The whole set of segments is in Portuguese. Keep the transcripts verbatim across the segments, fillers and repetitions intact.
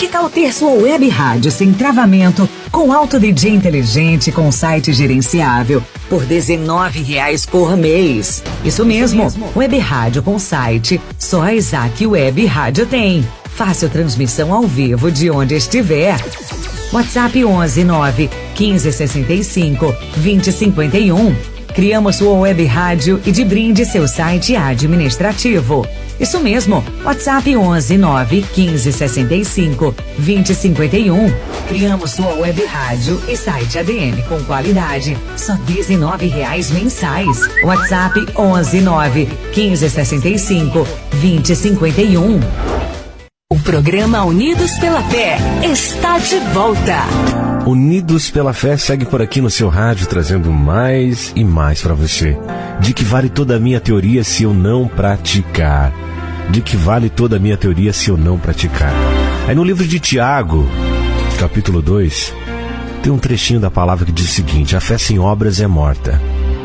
tal ter sua web rádio sem travamento, com alto D J inteligente, com site gerenciável, por dezenove reais por mês? Isso mesmo, Isso mesmo. Web rádio com site, só a Isaac Web Rádio tem. Fácil transmissão ao vivo de onde estiver. WhatsApp onze nove quinze sessenta e cinco vinte cinquenta e um. Criamos sua web rádio e de brinde seu site administrativo. Isso mesmo, WhatsApp onze nove quinze sessenta e cinco vinte cinquenta e um. Criamos sua web rádio e site A D M com qualidade, só dezenove reais mensais. WhatsApp onze nove quinze sessenta e cinco vinte cinquenta e um. O programa Unidos pela Fé está de volta. Unidos pela Fé segue por aqui no seu rádio, trazendo mais e mais para você. De que vale toda a minha teoria se eu não praticar? De que vale toda a minha teoria se eu não praticar? Aí no livro de Tiago, capítulo dois, tem um trechinho da palavra que diz o seguinte: a fé sem obras é morta.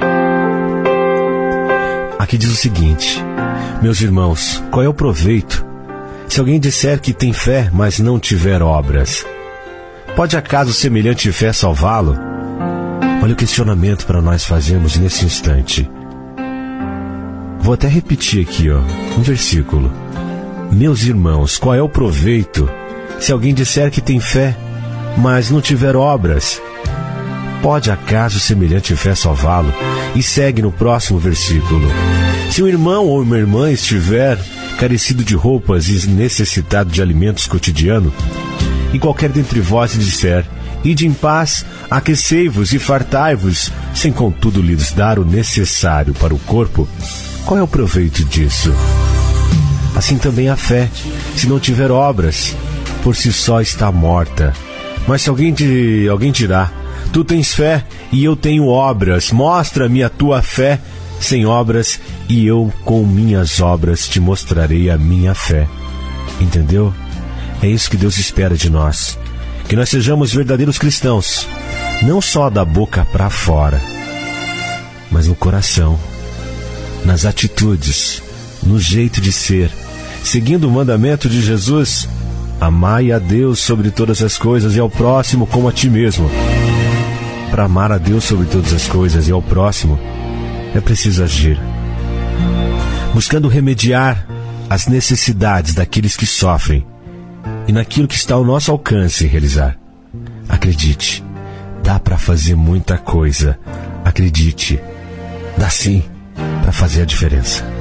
Aqui diz o seguinte: meus irmãos, qual é o proveito se alguém disser que tem fé, mas não tiver obras? Pode acaso semelhante fé salvá-lo? Olha o questionamento para nós fazermos nesse instante. Vou até repetir aqui, ó, um versículo. Meus irmãos, qual é o proveito se alguém disser que tem fé, mas não tiver obras? Pode acaso semelhante fé salvá-lo? E segue no próximo versículo. Se um irmão ou uma irmã estiver carecido de roupas e necessitado de alimentos cotidianos, e qualquer dentre vós disser: ide em paz, aquecei-vos e fartai-vos, sem contudo lhes dar o necessário para o corpo, qual é o proveito disso? Assim também a fé, se não tiver obras, por si só está morta. Mas se alguém, de, alguém dirá: tu tens fé e eu tenho obras, mostra-me a tua fé sem obras, e eu com minhas obras te mostrarei a minha fé. Entendeu? É isso que Deus espera de nós, que nós sejamos verdadeiros cristãos, não só da boca para fora, mas no coração, nas atitudes, no jeito de ser, seguindo o mandamento de Jesus: amai a Deus sobre todas as coisas e ao próximo como a ti mesmo. Para amar a Deus sobre todas as coisas e ao próximo, é preciso agir, buscando remediar as necessidades daqueles que sofrem e naquilo que está ao nosso alcance realizar. Acredite, dá para fazer muita coisa. Acredite, dá sim para fazer a diferença.